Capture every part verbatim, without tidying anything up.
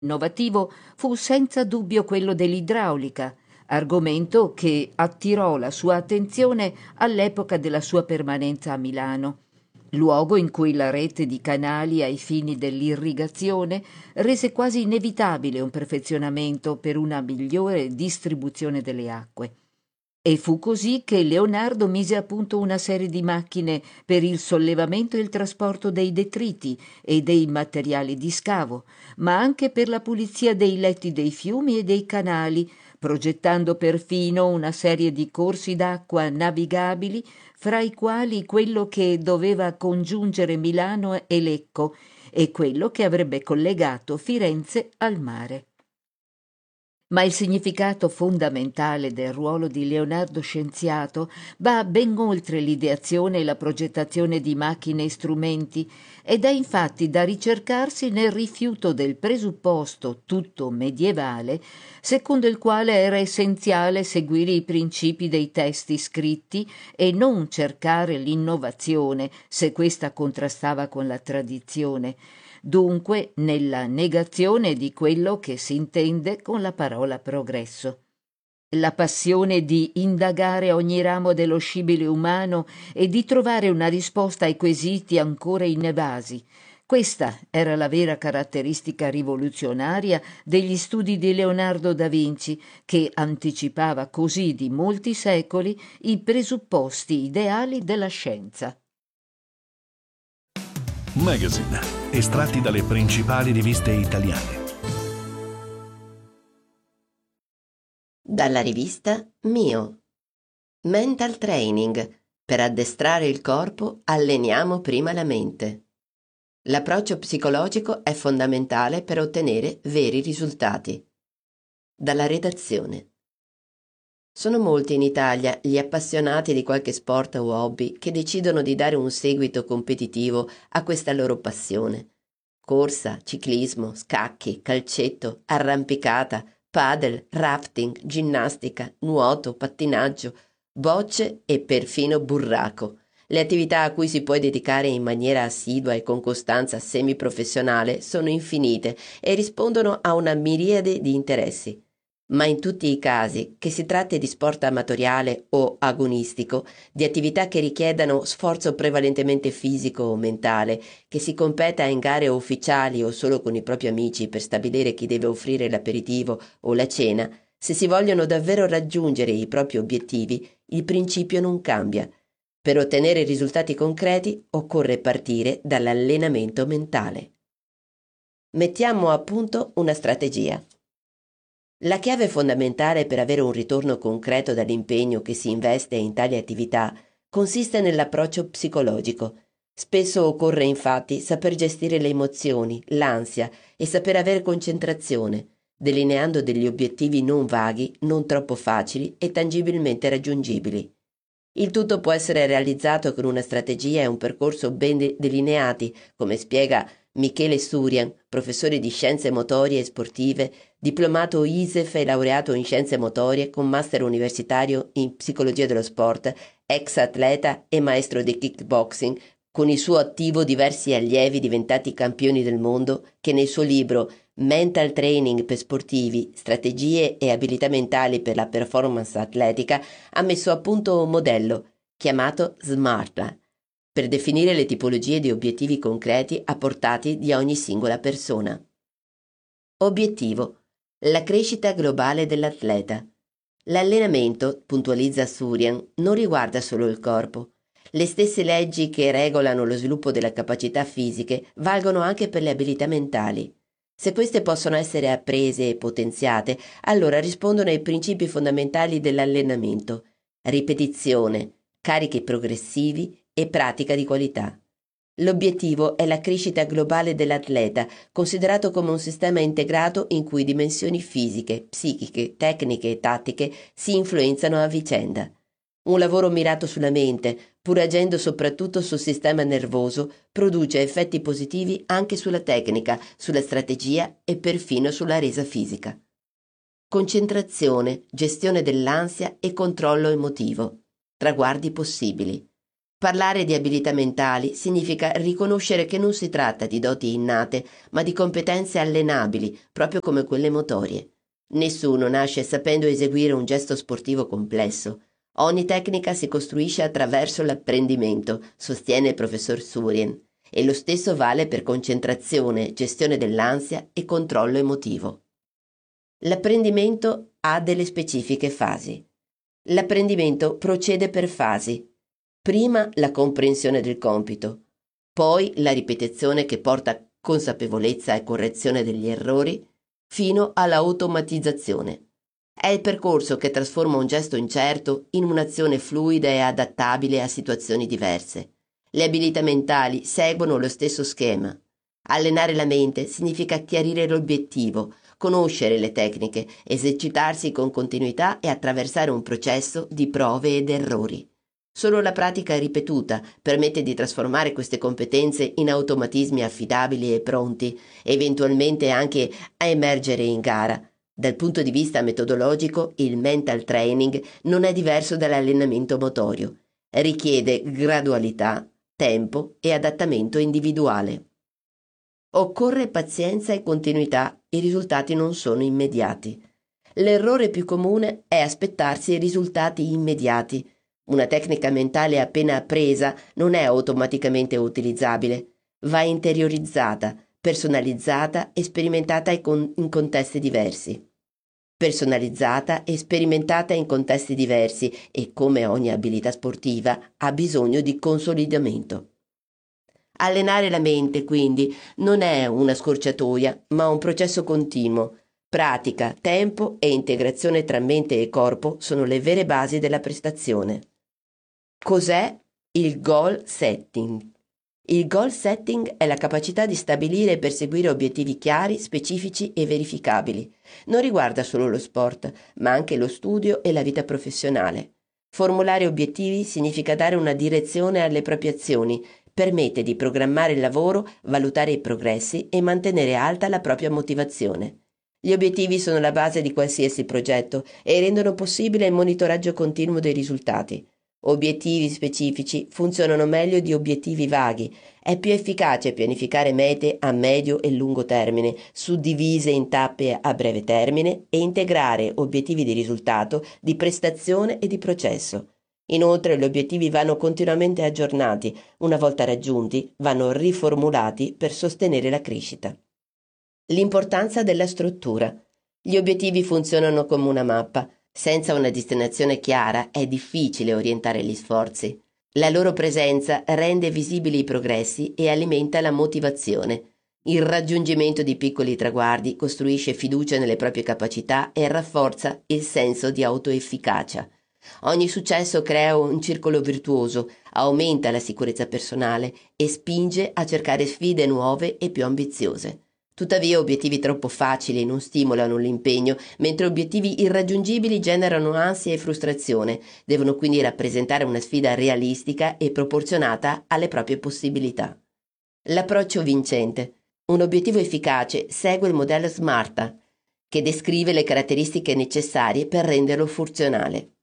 innovativo fu senza dubbio quello dell'idraulica, argomento che attirò la sua attenzione all'epoca della sua permanenza a Milano, luogo in cui la rete di canali ai fini dell'irrigazione rese quasi inevitabile un perfezionamento per una migliore distribuzione delle acque. E fu così che Leonardo mise a punto una serie di macchine per il sollevamento e il trasporto dei detriti e dei materiali di scavo, ma anche per la pulizia dei letti dei fiumi e dei canali, progettando perfino una serie di corsi d'acqua navigabili, fra i quali quello che doveva congiungere Milano e Lecco e quello che avrebbe collegato Firenze al mare. Ma il significato fondamentale del ruolo di Leonardo scienziato va ben oltre l'ideazione e la progettazione di macchine e strumenti ed è infatti da ricercarsi nel rifiuto del presupposto tutto medievale secondo il quale era essenziale seguire i principi dei testi scritti e non cercare l'innovazione se questa contrastava con la tradizione, dunque nella negazione di quello che si intende con la parola progresso. La passione di indagare ogni ramo dello scibile umano e di trovare una risposta ai quesiti ancora inevasi. Questa era la vera caratteristica rivoluzionaria degli studi di Leonardo da Vinci, che anticipava così di molti secoli i presupposti ideali della scienza. Magazine, estratti dalle principali riviste italiane. Dalla rivista Mio. Mental Training. Per addestrare il corpo alleniamo prima la mente. L'approccio psicologico è fondamentale per ottenere veri risultati. Dalla redazione. Sono molti in Italia gli appassionati di qualche sport o hobby che decidono di dare un seguito competitivo a questa loro passione. Corsa, ciclismo, scacchi, calcetto, arrampicata, padel, rafting, ginnastica, nuoto, pattinaggio, bocce e perfino burraco. Le attività a cui si può dedicare in maniera assidua e con costanza semiprofessionale sono infinite e rispondono a una miriade di interessi. Ma in tutti i casi, che si tratti di sport amatoriale o agonistico, di attività che richiedano sforzo prevalentemente fisico o mentale, che si competa in gare ufficiali o solo con i propri amici per stabilire chi deve offrire l'aperitivo o la cena, se si vogliono davvero raggiungere i propri obiettivi, il principio non cambia. Per ottenere risultati concreti occorre partire dall'allenamento mentale. Mettiamo a punto una strategia. La chiave fondamentale per avere un ritorno concreto dall'impegno che si investe in tali attività consiste nell'approccio psicologico. Spesso occorre infatti saper gestire le emozioni, l'ansia e saper avere concentrazione, delineando degli obiettivi non vaghi, non troppo facili e tangibilmente raggiungibili. Il tutto può essere realizzato con una strategia e un percorso ben de- delineati, come spiega Michele Surian, professore di scienze motorie e sportive, diplomato I S E F e laureato in scienze motorie con master universitario in psicologia dello sport, ex atleta e maestro di kickboxing, con il suo attivo diversi allievi diventati campioni del mondo, che nel suo libro Mental Training per sportivi, strategie e abilità mentali per la performance atletica ha messo a punto un modello chiamato SMART per definire le tipologie di obiettivi concreti a portata di ogni singola persona. Obiettivo: la crescita globale dell'atleta. L'allenamento, puntualizza Surian, non riguarda solo il corpo. Le stesse leggi che regolano lo sviluppo delle capacità fisiche valgono anche per le abilità mentali. Se queste possono essere apprese e potenziate, allora rispondono ai principi fondamentali dell'allenamento: ripetizione, carichi progressivi e pratica di qualità. L'obiettivo è la crescita globale dell'atleta, considerato come un sistema integrato in cui dimensioni fisiche, psichiche, tecniche e tattiche si influenzano a vicenda. Un lavoro mirato sulla mente, pur agendo soprattutto sul sistema nervoso, produce effetti positivi anche sulla tecnica, sulla strategia e perfino sulla resa fisica. Concentrazione, gestione dell'ansia e controllo emotivo. Traguardi possibili. Parlare di abilità mentali significa riconoscere che non si tratta di doti innate, ma di competenze allenabili, proprio come quelle motorie. Nessuno nasce sapendo eseguire un gesto sportivo complesso. Ogni tecnica si costruisce attraverso l'apprendimento, sostiene il professor Surien, e lo stesso vale per concentrazione, gestione dell'ansia e controllo emotivo. L'apprendimento ha delle specifiche fasi. L'apprendimento procede per fasi. Prima la comprensione del compito, poi la ripetizione che porta consapevolezza e correzione degli errori, fino all'automatizzazione. È il percorso che trasforma un gesto incerto in un'azione fluida e adattabile a situazioni diverse. Le abilità mentali seguono lo stesso schema. Allenare la mente significa chiarire l'obiettivo, conoscere le tecniche, esercitarsi con continuità e attraversare un processo di prove ed errori. Solo la pratica ripetuta permette di trasformare queste competenze in automatismi affidabili e pronti, eventualmente anche a emergere in gara. Dal punto di vista metodologico, il mental training non è diverso dall'allenamento motorio. Richiede gradualità, tempo e adattamento individuale. Occorre pazienza e continuità, i risultati non sono immediati. L'errore più comune è aspettarsi risultati immediati. Una tecnica mentale appena appresa non è automaticamente utilizzabile, va interiorizzata, personalizzata e sperimentata in contesti diversi. Personalizzata e sperimentata in contesti diversi e, come ogni abilità sportiva, ha bisogno di consolidamento. Allenare la mente, quindi, non è una scorciatoia, ma un processo continuo. Pratica, tempo e integrazione tra mente e corpo sono le vere basi della prestazione. Cos'è il goal setting? Il goal setting è la capacità di stabilire e perseguire obiettivi chiari, specifici e verificabili. Non riguarda solo lo sport, ma anche lo studio e la vita professionale. Formulare obiettivi significa dare una direzione alle proprie azioni, permette di programmare il lavoro, valutare i progressi e mantenere alta la propria motivazione. Gli obiettivi sono la base di qualsiasi progetto e rendono possibile il monitoraggio continuo dei risultati. Obiettivi specifici funzionano meglio di obiettivi vaghi. È più efficace pianificare mete a medio e lungo termine, suddivise in tappe a breve termine, e integrare obiettivi di risultato, di prestazione e di processo. Inoltre gli obiettivi vanno continuamente aggiornati, una volta raggiunti vanno riformulati per sostenere la crescita. L'importanza della struttura. Gli obiettivi funzionano come una mappa. Senza una destinazione chiara è difficile orientare gli sforzi. La loro presenza rende visibili i progressi e alimenta la motivazione. Il raggiungimento di piccoli traguardi costruisce fiducia nelle proprie capacità e rafforza il senso di autoefficacia. Ogni successo crea un circolo virtuoso, aumenta la sicurezza personale e spinge a cercare sfide nuove e più ambiziose. Tuttavia obiettivi troppo facili non stimolano l'impegno, mentre obiettivi irraggiungibili generano ansia e frustrazione. Devono quindi rappresentare una sfida realistica e proporzionata alle proprie possibilità. L'approccio vincente. Un obiettivo efficace segue il modello SMART, che descrive le caratteristiche necessarie per renderlo funzionale.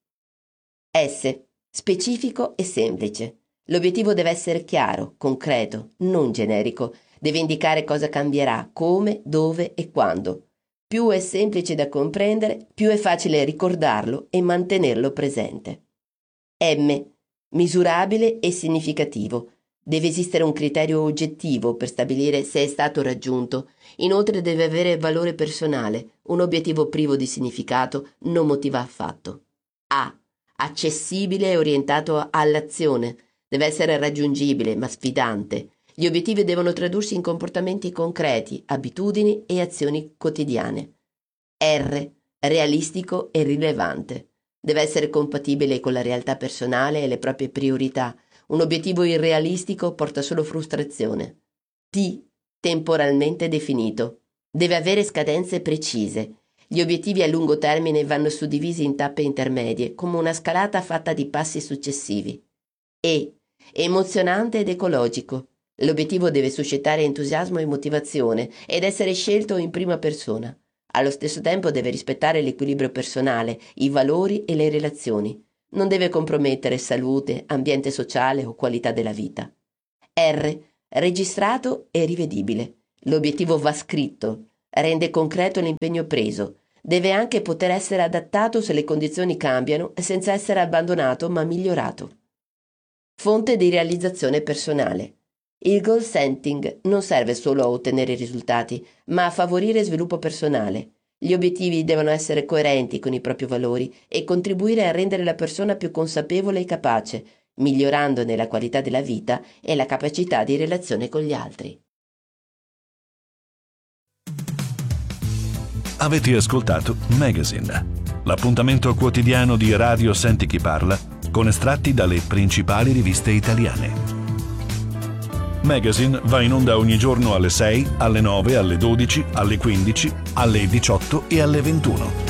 S. Specifico e semplice. L'obiettivo deve essere chiaro, concreto, non generico. Deve indicare cosa cambierà, come, dove e quando. Più è semplice da comprendere, più è facile ricordarlo e mantenerlo presente. M. Misurabile e significativo. Deve esistere un criterio oggettivo per stabilire se è stato raggiunto. Inoltre deve avere valore personale. Un obiettivo privo di significato non motiva affatto. A. Accessibile e orientato all'azione. Deve essere raggiungibile ma sfidante. Gli obiettivi devono tradursi in comportamenti concreti, abitudini e azioni quotidiane. R. Realistico e rilevante. Deve essere compatibile con la realtà personale e le proprie priorità. Un obiettivo irrealistico porta solo frustrazione. T. Temporalmente definito. Deve avere scadenze precise. Gli obiettivi a lungo termine vanno suddivisi in tappe intermedie, come una scalata fatta di passi successivi. E. Emozionante ed ecologico. L'obiettivo deve suscitare entusiasmo e motivazione ed essere scelto in prima persona. Allo stesso tempo deve rispettare l'equilibrio personale, i valori e le relazioni. non deve compromettere salute, ambiente sociale o qualità della vita. R. Registrato e rivedibile. L'obiettivo va scritto, rende concreto l'impegno preso, deve anche poter essere adattato se le condizioni cambiano e senza essere abbandonato ma migliorato. Fonte di realizzazione personale. Il goal setting non serve solo a ottenere risultati, ma a favorire sviluppo personale. Gli obiettivi devono essere coerenti con i propri valori e contribuire a rendere la persona più consapevole e capace, migliorandone la qualità della vita e la capacità di relazione con gli altri. Avete ascoltato Magazine, l'appuntamento quotidiano di Radio Senti Chi Parla con estratti dalle principali riviste italiane. Magazine va in onda ogni giorno alle sei, alle nove, alle dodici, alle quindici, alle diciotto e alle ventuno.